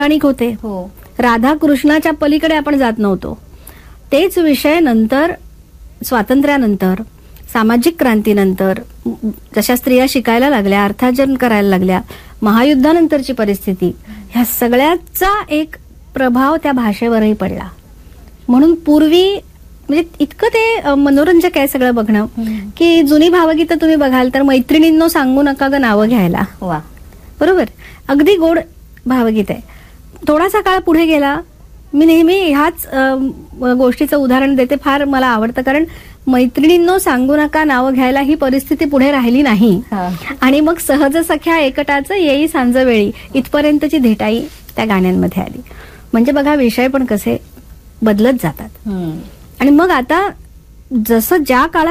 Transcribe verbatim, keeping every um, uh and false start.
पौराणिक होते. हो. राधा कृष्णाच्या पलीकडे आपण जात नव्हतो. तेच विषय नंतर स्वातंत्र्यानंतर, सामाजिक क्रांतीनंतर, जशा स्त्रिया शिकायला लागल्या, अर्थार्जन करायला लागल्या, महायुद्धानंतरची परिस्थिती, ह्या सगळ्याचा एक प्रभाव त्या भाषेवरही पडला. म्हणून पूर्वी म्हणजे इतकं ते मनोरंजक आहे सगळं बघणं, की जुनी भावगीतं तुम्ही बघाल तर मैत्रिणींनो सांगू नका ग नावं घ्यायला. वा. बरोबर, अगदी गोड भावगीत आहे. थोडासा काळ पुढे गेला, मी नेहमी ह्याच गोष्टीचं उदाहरण देते, फार मला आवडतं, कारण मैत्रिणींनो सांगू नका नावं घ्यायला ही परिस्थिती पुढे राहिली नाही. आणि मग सहज सख्या एकटाचं येई सांजवेळी इथपर्यंतची धेटाई त्या गाण्यांमध्ये आली. म्हणजे बघा विषय पण कसे बदलत जातात. आणि मग आता जसं ज्या काळात